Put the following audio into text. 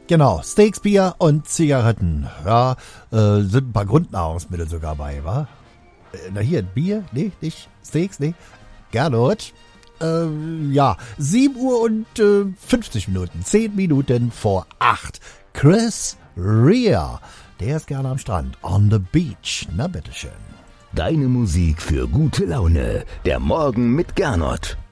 Genau, Steaks, Bier und Zigaretten. Ja, sind ein paar Grundnahrungsmittel sogar bei, wa? Na hier, Bier? Nee, nicht. Steaks? Nee. Gernot? Ja, 7 Uhr und 50 Minuten. 10 Minuten vor 8. Chris Rea. Der ist gerne am Strand. On the beach. Na bitteschön. Deine Musik für gute Laune. Der Morgen mit Gernot.